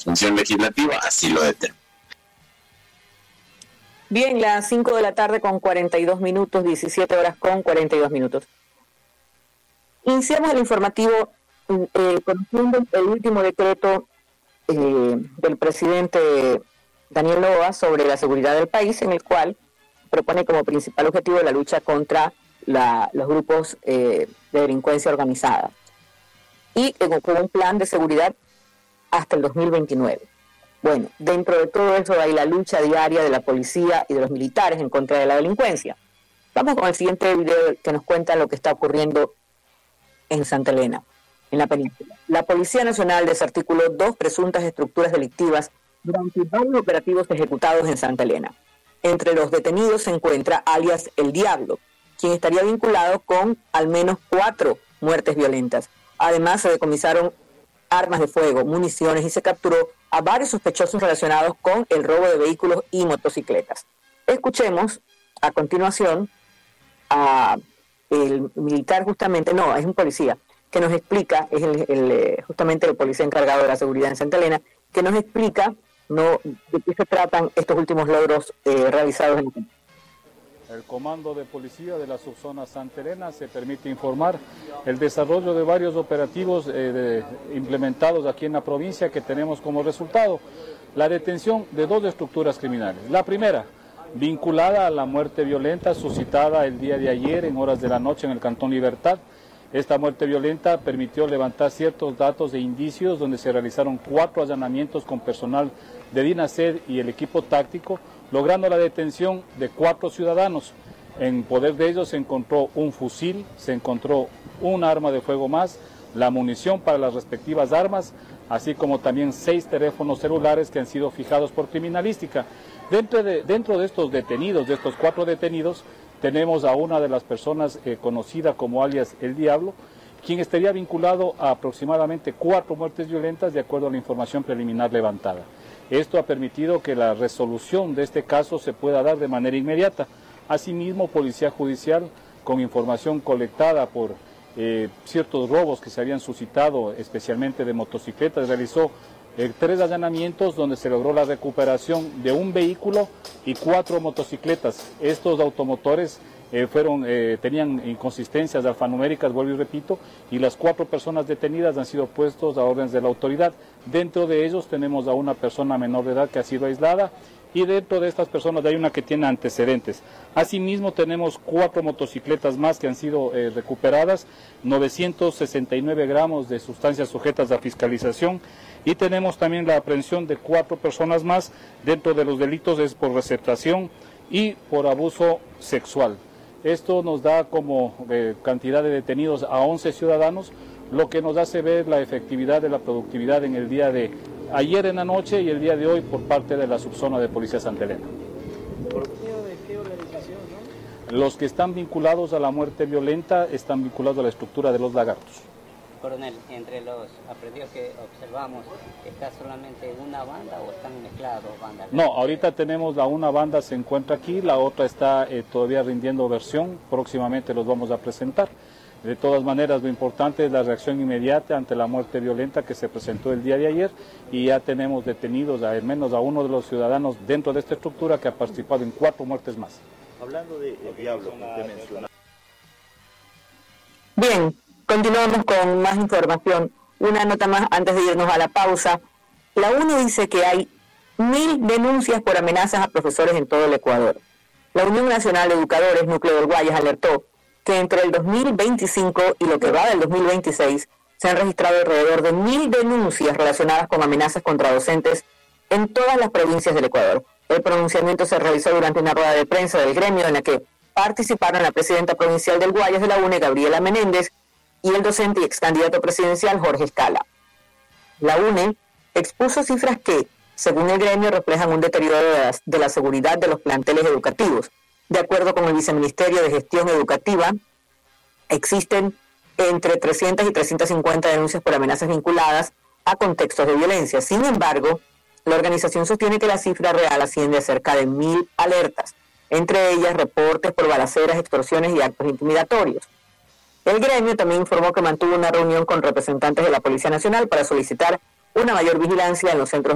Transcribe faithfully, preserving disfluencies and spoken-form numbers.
función legislativa así lo determina. Bien, las cinco de la tarde con cuarenta y dos minutos, diecisiete horas con cuarenta y dos minutos. Iniciamos el informativo eh, conociendo el último decreto eh, del presidente Daniel Noboa sobre la seguridad del país, en el cual propone como principal objetivo la lucha contra la, los grupos eh, de delincuencia organizada y eh, con un plan de seguridad hasta el dos mil veintinueve. Bueno, dentro de todo eso hay la lucha diaria de la policía y de los militares en contra de la delincuencia. Vamos con el siguiente video que nos cuenta lo que está ocurriendo en Santa Elena, en la península. La Policía Nacional desarticuló dos presuntas estructuras delictivas durante varios operativos ejecutados en Santa Elena. Entre los detenidos se encuentra alias El Diablo, quien estaría vinculado con al menos cuatro muertes violentas. Además, se decomisaron armas de fuego, municiones y se capturó a varios sospechosos relacionados con el robo de vehículos y motocicletas. Escuchemos a continuación a el militar justamente, no, es un policía, que nos explica, es el, el, justamente el policía encargado de la seguridad en Santa Elena, que nos explica no de qué se tratan estos últimos logros eh, realizados en el El Comando de Policía de la Subzona Santa Elena se permite informar el desarrollo de varios operativos eh, de, implementados aquí en la provincia que tenemos como resultado la detención de dos estructuras criminales. La primera, vinculada a la muerte violenta suscitada el día de ayer en horas de la noche en el Cantón Libertad. Esta muerte violenta permitió levantar ciertos datos e indicios donde se realizaron cuatro allanamientos con personal de DINASED y el equipo táctico, logrando la detención de cuatro ciudadanos. En poder de ellos se encontró un fusil, se encontró un arma de fuego más, la munición para las respectivas armas, así como también seis teléfonos celulares que han sido fijados por criminalística. Dentro de, dentro de estos detenidos, de estos cuatro detenidos, tenemos a una de las personas eh, conocida como alias El Diablo, quien estaría vinculado a aproximadamente cuatro muertes violentas de acuerdo a la información preliminar levantada. Esto ha permitido que la resolución de este caso se pueda dar de manera inmediata. Asimismo, Policía Judicial, con información colectada por eh, ciertos robos que se habían suscitado, especialmente de motocicletas, realizó eh, tres allanamientos donde se logró la recuperación de un vehículo y cuatro motocicletas. Estos automotores eh, fueron, eh, tenían inconsistencias alfanuméricas, vuelvo y repito, y las cuatro personas detenidas han sido puestos a órdenes de la autoridad. Dentro de ellos tenemos a una persona menor de edad que ha sido aislada y dentro de estas personas hay una que tiene antecedentes. Asimismo tenemos cuatro motocicletas más que han sido eh, recuperadas, novecientos sesenta y nueve gramos de sustancias sujetas a fiscalización y tenemos también la aprehensión de cuatro personas más. Dentro de los delitos es por receptación y por abuso sexual. Esto nos da como eh, cantidad de detenidos a once ciudadanos, lo que nos hace ver la efectividad de la productividad en el día de ayer en la noche y el día de hoy por parte de la subzona de Policía Santa Elena. ¿Por de qué organización, no? Los que están vinculados a la muerte violenta están vinculados a la estructura de los lagartos. Coronel, entre los aprehendidos que observamos, ¿está solamente una banda o están mezcladas dos bandas? No, ahorita tenemos la una banda se encuentra aquí, la otra está eh, todavía rindiendo versión, próximamente los vamos a presentar. De todas maneras, lo importante es la reacción inmediata ante la muerte violenta que se presentó el día de ayer y ya tenemos detenidos al menos a uno de los ciudadanos dentro de esta estructura que ha participado en cuatro muertes más. Hablando de El Diablo, como usted menciona. Bien, continuamos con más información. Una nota más antes de irnos a la pausa. La U N E dice que hay mil denuncias por amenazas a profesores en todo el Ecuador. La Unión Nacional de Educadores, Núcleo del Guayas, alertó que entre el dos mil veinticinco y lo que va del dos mil veintiséis se han registrado alrededor de mil denuncias relacionadas con amenazas contra docentes en todas las provincias del Ecuador. El pronunciamiento se realizó durante una rueda de prensa del gremio en la que participaron la presidenta provincial del Guayas de la U N E, Gabriela Menéndez, y el docente y ex candidato presidencial Jorge Escala. La U N E expuso cifras que, según el gremio, reflejan un deterioro de la, de la seguridad de los planteles educativos. De acuerdo con el Viceministerio de Gestión Educativa, existen entre trescientas y trescientas cincuenta denuncias por amenazas vinculadas a contextos de violencia. Sin embargo, la organización sostiene que la cifra real asciende a cerca de mil alertas, entre ellas reportes por balaceras, extorsiones y actos intimidatorios. El gremio también informó que mantuvo una reunión con representantes de la Policía Nacional para solicitar una mayor vigilancia en los centros